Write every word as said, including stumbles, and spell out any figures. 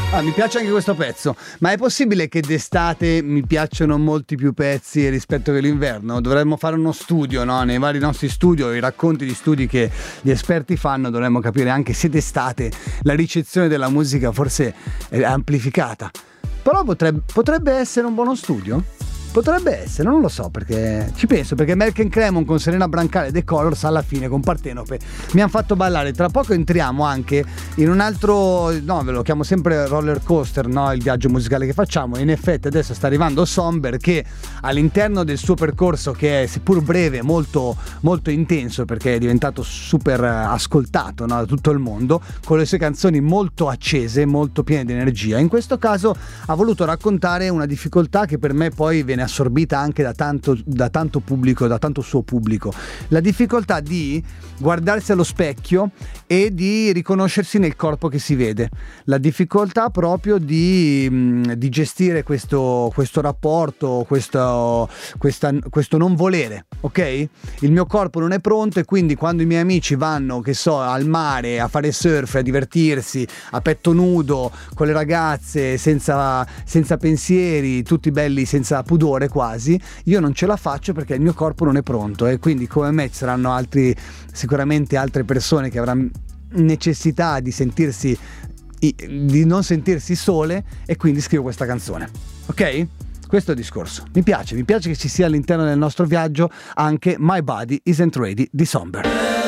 Ah, mi piace anche questo pezzo, ma è possibile che d'estate mi piacciono molti più pezzi rispetto che l'inverno? Dovremmo fare uno studio, no? Nei vari nostri studi, i racconti di studi che gli esperti fanno, dovremmo capire anche se d'estate la ricezione della musica forse è amplificata. Però potrebbe, potrebbe essere un buono studio? Potrebbe essere, non lo so, perché ci penso, perché Melk and Cremon con Serena Brancale e The Colors alla fine con Partenope mi hanno fatto ballare. Tra poco entriamo anche in un altro, no, ve lo chiamo sempre roller coaster, no, il viaggio musicale che facciamo. In effetti adesso sta arrivando Somber, che all'interno del suo percorso, che è seppur breve molto molto intenso, perché è diventato super ascoltato, no, da tutto il mondo, con le sue canzoni molto accese, molto piene di energia. In questo caso ha voluto raccontare una difficoltà che per me poi viene assorbita anche da tanto, da tanto pubblico, da tanto suo pubblico, la difficoltà di guardarsi allo specchio e di riconoscersi nel corpo che si vede, la difficoltà proprio di, di gestire questo, questo rapporto, questo, questa, questo non volere, ok? Il mio corpo non è pronto, e quindi quando i miei amici vanno, che so, al mare a fare surf, a divertirsi a petto nudo con le ragazze, senza, senza pensieri, tutti belli, senza pudore quasi, io non ce la faccio perché il mio corpo non è pronto, e quindi come me ci saranno altri, sicuramente altre persone che avranno necessità di sentirsi, di non sentirsi sole, e quindi scrivo questa canzone, ok? Questo è il discorso. Mi piace, mi piace che ci sia all'interno del nostro viaggio anche My Body Isn't Ready di Somber.